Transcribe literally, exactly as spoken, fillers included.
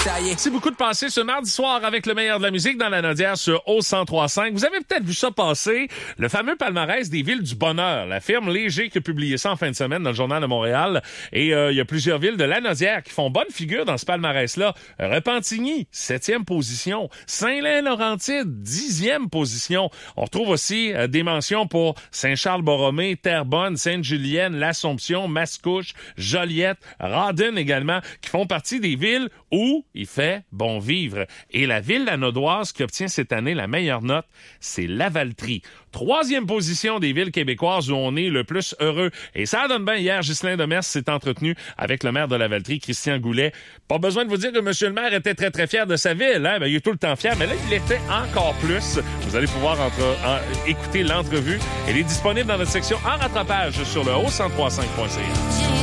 taillé. C'est beaucoup de passer ce mardi soir avec le meilleur de la musique dans la Nodière sur O cent trois cinq. Vous avez peut-être vu ça passer, le fameux palmarès des villes du bonheur. La firme Léger qui a publié ça en fin de semaine dans le Journal de Montréal. Et euh, il y a plusieurs villes de la Nodière qui font bonne figure dans ce palmarès-là. Repentigny, septième position. Saint-Lin-Laurentide, dixième position. On retrouve aussi euh, des mentions pour Saint-Charles-Borromée, Terrebonne, Sainte-Julienne, l'Assomption, Mascouche, Joliette, Rawdon également, qui font partie des villes où il fait bon vivre. Et la ville lanodoise qui obtient cette année la meilleure note, c'est Lavaltrie. Troisième position des villes québécoises où on est le plus heureux. Et ça donne bien. Hier, Ghislain Demers s'est entretenu avec le maire de Lavaltrie, Christian Goulet. Pas besoin de vous dire que monsieur le maire était très, très fier de sa ville. Hein? Ben, il est tout le temps fier, mais là, il l'était encore plus. Vous allez pouvoir entre, en, écouter l'entrevue. Elle est disponible dans notre section en rattrapage sur le o cent trois cinq point c a.